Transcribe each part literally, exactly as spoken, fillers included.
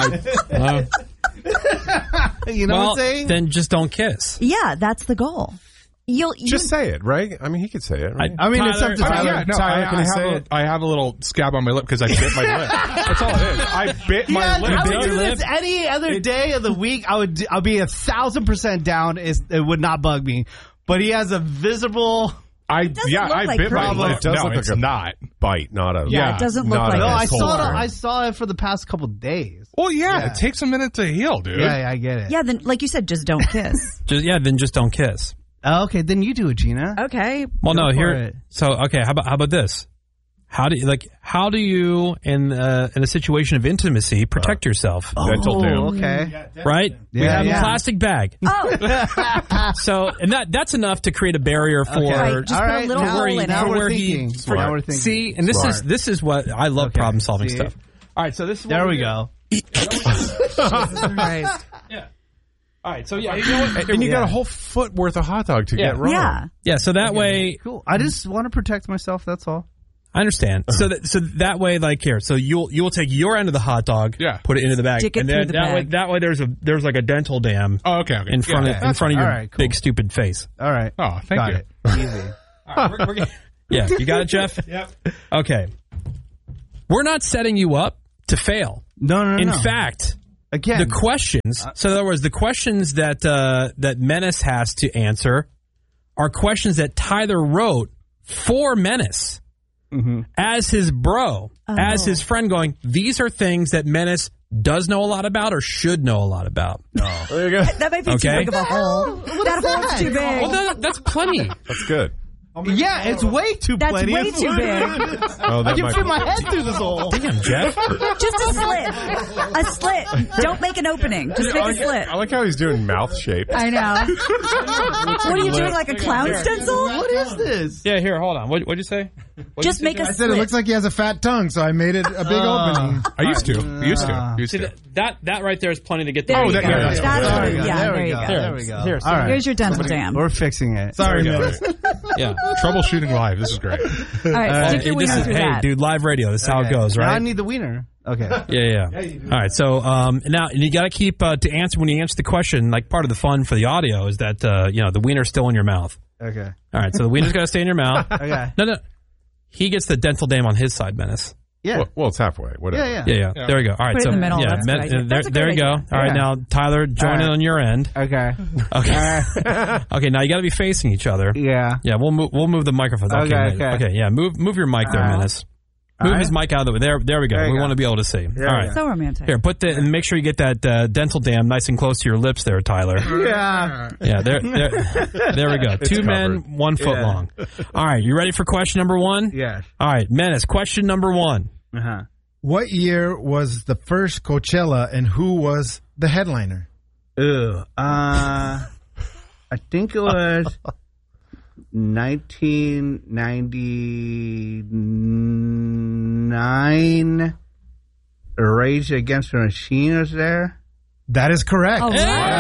Uh, you know well, what I'm saying? Then just don't kiss. Yeah, that's the goal. You'll you, Just say it, right? I mean, he could say it. Right? I mean, it's Tyler- up to I mean, Tyler. yeah, no, Tyler, I, can I, you say have it? a, I have a little scab on my lip because I bit my lip. That's all it is. I bit my Yeah, lip. I would bit do your this lip? any other day of the week. I would. I'll be a thousand percent down. Is it would not bug me. But he has a visible. I doesn't yeah, look I like bit my crazy. lip. It does no, look like it's a- not. Bite, not a. yeah, yeah, it doesn't look not like a No, I asshole. saw it. I saw it for the past couple days. Well, yeah, Yeah. it takes a minute to heal, dude. Yeah, yeah, I get it. Yeah, then like you said, just don't kiss. Just yeah, then just don't kiss. Oh, okay, then you do it, Gina. Okay. Well, Go no, for here. it. So okay, how about how about this? How do you like? How do you in uh, in a situation of intimacy protect yourself? Dental dam. Oh, okay. Right? we Yeah, have yeah. a plastic bag. Oh, So and that that's enough to create a barrier for. right. Just All put a right, little now, hole where he- in now it. for we're where he- thinking. Smart. Now we're thinking. See, and this Smart. is this is what I love Okay, problem solving see? stuff. All right, so this is what There we do. go. Christ. Yeah. All right, so yeah, you know what? And, and you got Yeah. a whole foot worth of hot dog to Yeah. get wrong. Yeah. Yeah, so that way Cool. I just want to protect myself. That's all. I understand. So that so that way, like here, so you'll you'll take your end of the hot dog, Yeah. put it into the bag, Stick it and through then the that way bag. that way there's a there's like a dental dam Oh, okay, okay. in front yeah, of in front of all your right, cool. big stupid face. All right. Oh, thank Got you. it. Easy. All right, we're, we're getting- yeah, you got it, Jeff. Yep. Okay, we're not setting you up to fail. No, no, no. In no. fact, again, the questions. So in other words, the questions that uh, that Menace has to answer are questions that Tyler wrote for Menace. Mm-hmm. As his bro, Oh. as his friend, going, these are things that Menace does know a lot about or should know a lot about. There you go. That might be too Okay. big of a hole. That hole's too big. Well, that, that's plenty. That's good. yeah, it's way too That's plenty. way It's too way- big. Oh, I that can might fit my head through this hole. Damn, Jeff. Just a slit. A slit. Don't make an opening. Just make I a like, slit. I like how he's doing mouth shape. I know. What are you doing, like a clown stencil? What is this? Yeah, here, hold on. What, what'd you say? What'd Just you say, make a Jeff? I said it looks like he has a fat tongue, so I made it a big opening. I used to. Used to. Used See, to. that, that that right there is plenty to get the There Oh, you that- go. yeah, that's- That's there what- we go. yeah, there there we you go. go. There we go. Here, so- All right. Here's your dental dam. We're fixing it. There we go. Good. Yeah. Troubleshooting live. This is great. All right, stick Hey, your this wiener is, through hey, that. dude, live radio. This is how it goes, Now I right? need the wiener. Okay. Yeah, yeah. All right. So um, now and you got to keep uh, to answer when you answer the question. Like part of the fun for the audio is that uh, you know the wiener's still in your mouth. Okay. All right. So the wiener's got to stay in your mouth. Okay. No, no. He gets the dental dam on his side, Menace. Yeah. Well, well, it's halfway. Whatever. Yeah, yeah. Yeah, yeah. Yeah. There we go. All right. Put it so in the middle. yeah, That's a good idea. uh, there, That's a there great you go. idea. All right. Yeah. Now Tyler, join All in right. on your end. Okay. Okay. Okay. Now you got to be facing each other. Yeah. Yeah. We'll move. We'll move the microphone. Okay. Okay, Okay. okay. Yeah. Move. Move your mic there, All right. Menace. Move All his right. mic out of the way. There. There we go. There you we go. want to be able to see. There All we right. go. So romantic. Here, put the and make sure you get that uh, dental dam nice and close to your lips there, Tyler. Yeah. Yeah, there, there, there we go. Two men, covered. one foot Yeah. long. All right, you ready for question number one? Yes. All right, Menace, question number one. Uh huh. What year was the first Coachella and who was the headliner? Ew. Uh, I think it was nineteen ninety-nine. Rage Against the Machine was there. That is correct. Oh, All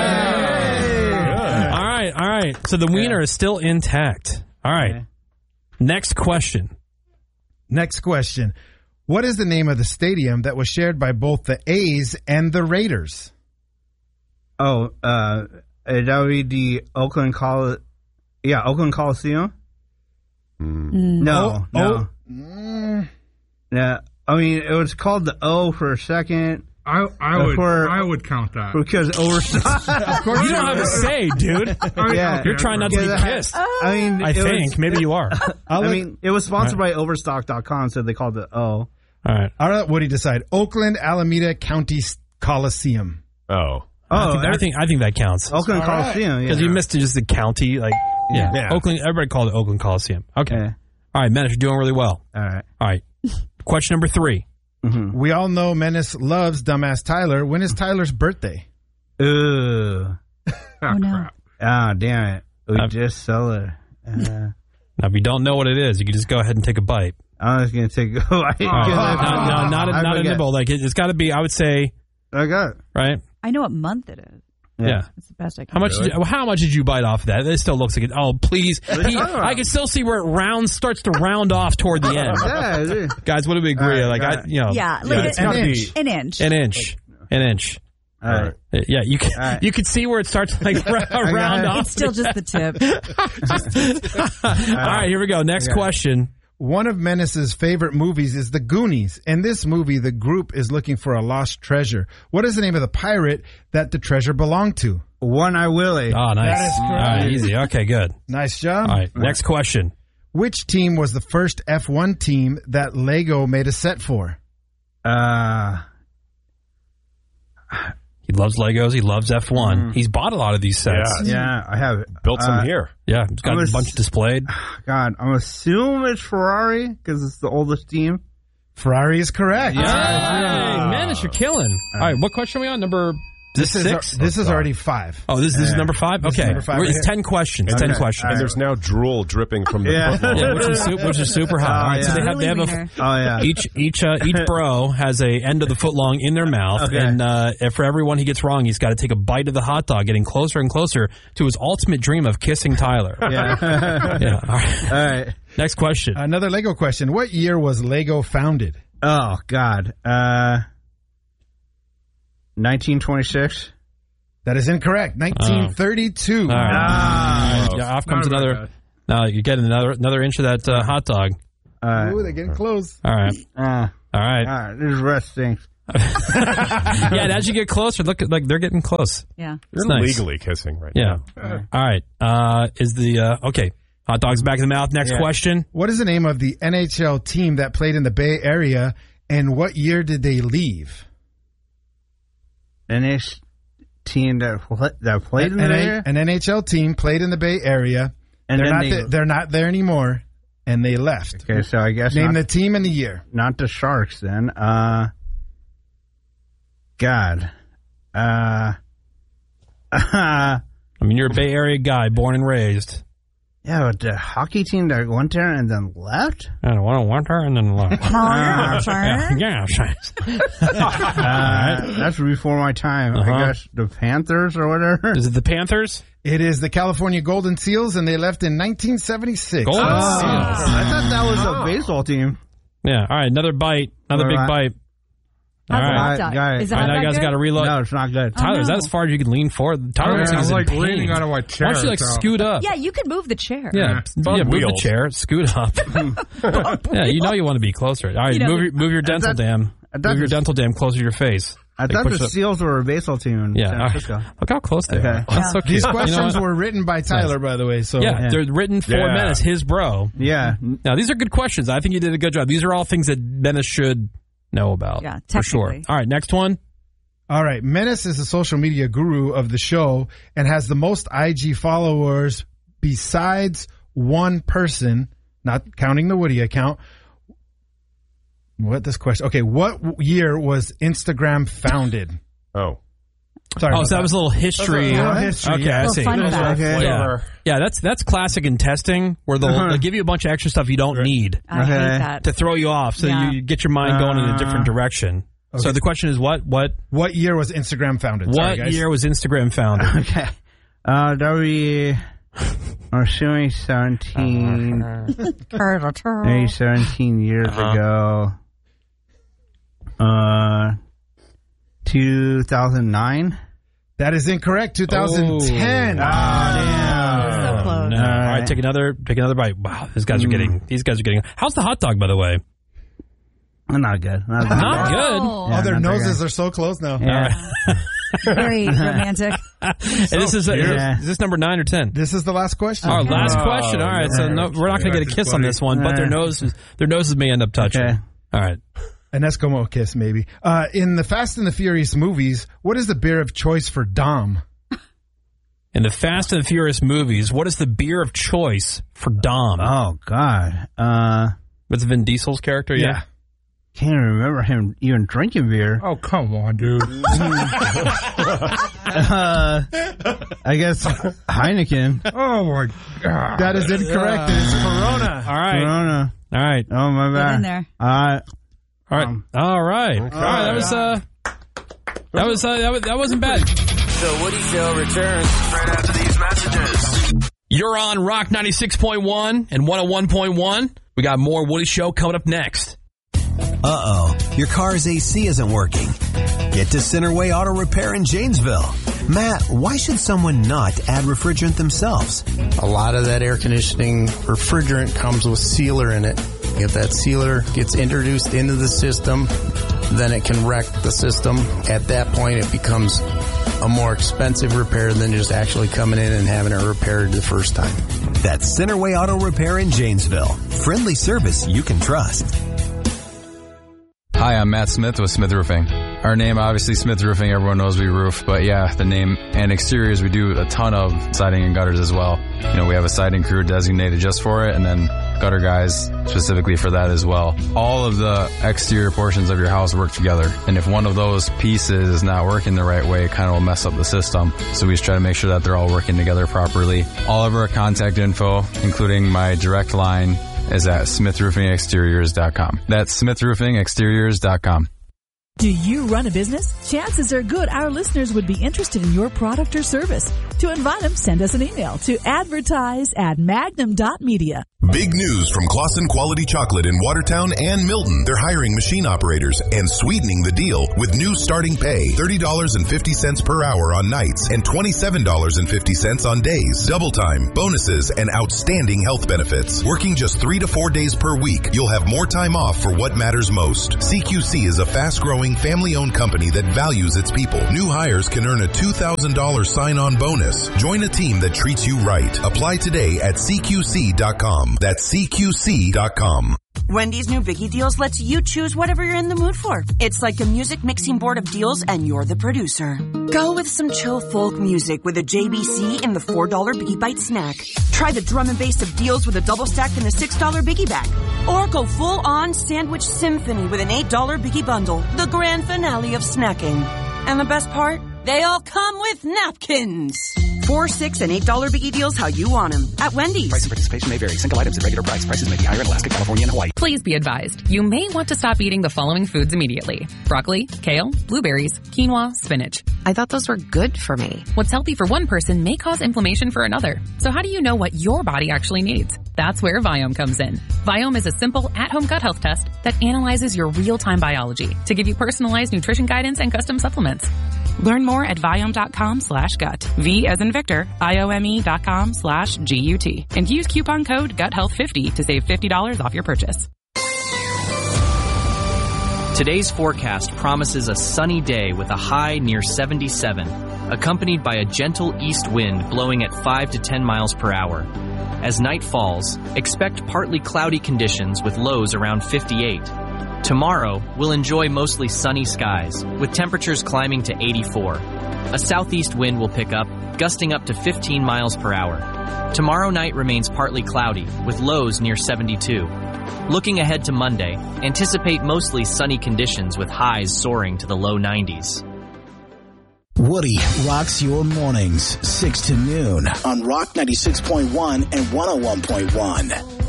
right, all right. So the wiener is still intact. All right. Okay. Next question. Next question. What is the name of the stadium that was shared by both the A's and the Raiders? Oh, uh, that would be the Oakland Col. Yeah, Oakland Coliseum. No, Oh, no, oh, mm, yeah. I mean, it was called the O for a second I, I would For- I would count that. because overstock. of course You don't have a say, dude. Yeah. You're trying not to be Yeah, that- pissed. I mean, I it was- think. Maybe you are. I'll I let, mean, it was sponsored by Overstock dot com, so they called it O. All right. I'll let Woody decide. Oakland Alameda County Coliseum. Oh. I Oh, think, I think I think that counts. Oakland All right. Coliseum. Because Yeah. you missed just the county, like yeah. Yeah. Oakland. Everybody called it Oakland Coliseum. Okay. Yeah. All right, Menace, you're doing really well. All right. All right. Question number three. Mm-hmm. We all know Menace loves dumbass Tyler. When is Tyler's birthday? Ooh. Oh, no. Ah, damn it. We Uh, just sell it. Uh, Now, if you don't know what it is, you can just go ahead and take a bite. I was going to take a bite. All right. No, no, not a, I not a forget. nibble. Like it, it's got to be. I would say, I got it. right? I know what month it is. Yeah. That's the best I can How much? Really? Did you, how much did you bite off of that? It still looks like it. Oh, please! He, I can still see where it rounds starts to round off toward the end. Yeah, it is. Guys, what do we agree? All right, like I, right. you know, Yeah, like it's an, gotta an be- inch. An inch. an inch. An inch. All right. Uh, Yeah, you can right. you can see where it starts like ra- round it. off. It's still just the tip. All right, here we go. Next question. One of Menace's favorite movies is The Goonies. In this movie, the group is looking for a lost treasure. What is the name of the pirate that the treasure belonged to? One Eye Willie. Oh, nice. That is All correct. right, easy. Okay, good. Nice job. All right, next question. Which team was the first F one team that Lego made a set for? Uh, He loves Legos. He loves F one. He's bought a lot of these sets. Yeah. yeah, I have it. Built some Uh, here. Yeah, he's got I'm a a bunch s- displayed. God, I'm assuming it's Ferrari because it's the oldest team. Ferrari is correct. Hey, man, you're killing. All right, what question are we on? Number This is six? this is already five. Oh, this, this is number five? This is Okay. number five We're- right it's here. ten questions. Ten Okay. questions. And there's now drool dripping from the Yeah. football. Yeah, which is super, which is super hot. All right, so yeah. they have they have Really a wiener. Oh, yeah. each each uh, each bro has a end of the foot long in their mouth, Okay. and uh, if for every one he gets wrong, he's got to take a bite of the hot dog, getting closer and closer to his ultimate dream of kissing Tyler. Yeah. Yeah. All right. All right. Next question. Another Lego question. What year was Lego founded? Oh, God. Uh, nineteen twenty-six. That is incorrect. nineteen thirty-two. All right. Ah. All right. Yeah, off comes Not about another. Now you're getting another another inch of that uh, hot dog. Uh, Ooh, they're getting close. All right. uh, All right. all right. This rest stinks. Yeah, and as you get closer, look at like they're getting close. Yeah. It's You're nice. legally kissing right Yeah. now. All right. Uh, is the uh, okay? Hot dog's back in the mouth. Next Yeah. question. What is the name of the N H L team that played in the Bay Area, and what year did they leave? And this team that pl- that played in an, the N- area, an N H L team played in the Bay Area. and they're then not they, th- they're not there anymore, and they left. okay. So I guess Name not, the team and the year. not the Sharks then. Uh, God. Uh, I mean, you're a Bay Area guy, born and raised. yeah, but the hockey team that went there and then left. I don't want to want her and then left. Oh, yeah, sure. Yeah. Uh, that's before my time. Uh-huh. I guess the Panthers or whatever. Is it the Panthers? It is the California Golden Seals, and they left in nineteen seventy-six. Golden Oh, Seals. I thought that was a baseball team. Yeah. All right. Another bite. Another All big right. bite. All How's the right. hot dog? Got it. Is the All right, hot now you dog guys good? got to reload. No, it's not good. Tyler, is that no. as far as you can lean forward? Tyler looks like I'm he's like in leaning pain. out of my chair. Why don't you like so- scoot up? Yeah, you could move the chair. Yeah, Bug yeah, move the wheels. chair, scoot up. Yeah, you know you want to be closer. All right, You know, move your move your dental thought- dam. I thought Move your this- dental dam closer to your face. I Like, thought push the up. Seals were a baseball team in Yeah, San all right. Francisco. Look how close they Okay. are. That's so cute. These You know questions what? were written by Tyler, by the way. So yeah, Yeah. they're written for Yeah. Menace, his bro. Yeah. Now these are good questions. I think you did a good job. These are all things that Menace should know about. Yeah, for sure. technically. All right, next one. All right. Menace is the social media guru of the show and has the most I G followers besides one person, not counting the Woody account. What this question? Okay. What year was Instagram founded? Oh. Sorry. Oh, about so that was a little history. A little history, Okay, yeah. I Little see. fun fact. Okay. Yeah. yeah, that's that's classic in testing where they'll, Uh-huh. they'll give you a bunch of extra stuff you don't need I Okay. hate that. to throw you off, so Yeah. you get your mind going in a different Uh, direction. So the question is, what what What year was Instagram founded? Sorry, what guys. year was Instagram founded? Okay. Uh, that would be, I'm assuming seventeen, Turtle, turtle. maybe seventeen years ago. Uh, two thousand nine. That is incorrect. two thousand ten. So close. No. All right, take another take another bite. Wow, these guys are getting these guys are getting. How's the hot dog, by the way? Not good. Not good. Not good. Oh, Yeah, Oh, their not very noses good. are so close now. Yeah. very romantic. And this is, Yeah. is this number nine or ten? This is the last question. Our last Oh, question. All right, so no, we're not going to get a kiss on this one, but their noses their noses may end up touching. Okay. All right. An Eskimo kiss, maybe. Uh, in the Fast and the Furious movies, what is the beer of choice for Dom? In the Fast and Furious movies, what is the beer of choice for Dom? Oh God. Uh, What's Vin Diesel's character? Yeah. can't even remember him even drinking beer. Oh, come on, dude. Uh, I guess Heineken. Oh, my God. That is incorrect. It is Corona. All right. Corona. All right. Oh my Get bad. in there. Uh, All right. Um, All right. All right. That was uh that was uh, that was that wasn't bad. The Woody Show returns right after these messages. You're on Rock ninety-six point one and one oh one point one. We got more Woody Show coming up next. Uh-oh, your car's A C isn't working. Get to Centerway Auto Repair in Janesville. Matt, why should someone not add refrigerant themselves? A lot of that air conditioning refrigerant comes with sealer in it. If that sealer gets introduced into the system, then it can wreck the system. At that point, it becomes a more expensive repair than just actually coming in and having it repaired the first time. That's Centerway Auto Repair in Janesville. Friendly service you can trust. Hi, I'm Matt Smith with Smith Roofing. Our name, obviously, Smith Roofing, everyone knows we roof, but yeah, the name and exteriors, we do a ton of siding and gutters as well. You know, we have a siding crew designated just for it, and then gutter guys specifically for that as well. All of the exterior portions of your house work together, and if one of those pieces is not working the right way, it kind of will mess up the system. So we just try to make sure that they're all working together properly. All of our contact info, including my direct line, is at smith roofing exteriors dot com. That's smith roofing exteriors dot com. Do you run a business? Chances are good our listeners would be interested in your product or service. To invite them, send us an email to advertise at magnum dot media. Big news from Claussen Quality Chocolate in Watertown and Milton. They're hiring machine operators and sweetening the deal with new starting pay, thirty dollars and fifty cents per hour on nights and twenty-seven dollars and fifty cents on days. Double time, bonuses, and outstanding health benefits. Working just three to four days per week, you'll have more time off for what matters most. C Q C is a fast-growing, family-owned company that values its people. New hires can earn a two thousand dollars sign-on bonus. Join a team that treats you right. Apply today at C Q C dot com. That's C Q C dot com. Wendy's new Biggie Deals lets you choose whatever you're in the mood for. It's like a music mixing board of deals, and you're the producer. Go with some chill folk music with a J B C in the four dollar Biggie Bite snack. Try the drum and bass of deals with a double stack in the six dollar Biggie bag. Or go full-on sandwich symphony with an eight dollar Biggie bundle, the grand finale of snacking. And the best part? They all come with napkins. Four, six, and eight dollar Biggie Deals how you want them at Wendy's. Price and participation may vary. Single items at regular price. Prices may be higher in Alaska, California, and Hawaii. Please be advised, you may want to stop eating the following foods immediately. Broccoli, kale, blueberries, quinoa, spinach. I thought those were good for me. What's healthy for one person may cause inflammation for another. So how do you know what your body actually needs? That's where Viome comes in. Viome is a simple at-home gut health test that analyzes your real-time biology to give you personalized nutrition guidance and custom supplements. Learn more at Viome.com slash gut. V as in Victor, I-O-M-E dot com slash G-U-T. And use coupon code gut health fifty to save fifty dollars off your purchase. Today's forecast promises a sunny day with a high near seventy-seven, accompanied by a gentle east wind blowing at five to ten miles per hour. As night falls, expect partly cloudy conditions with lows around fifty-eight. Tomorrow, we'll enjoy mostly sunny skies, with temperatures climbing to eighty-four. A southeast wind will pick up, gusting up to fifteen miles per hour. Tomorrow night remains partly cloudy, with lows near seventy-two. Looking ahead to Monday, anticipate mostly sunny conditions with highs soaring to the low nineties. Woody rocks your mornings, six to noon on Rock ninety-six point one and one oh one point one.